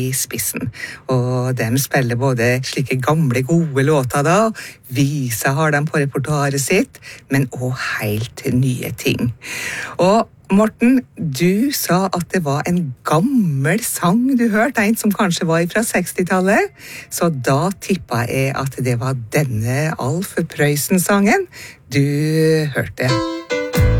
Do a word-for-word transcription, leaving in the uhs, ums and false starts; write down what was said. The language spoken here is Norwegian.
i spissen. Og de spiller både slike gamle, gode låter da, visa har de på repertoaret sitt, men også helt nye ting. Og Morten, du sa at det var en gammel sang du hørte, en som kanskje var fra sekstitallet, så da tippet jeg at det var denne Alf Prøysen-sangen du hørte.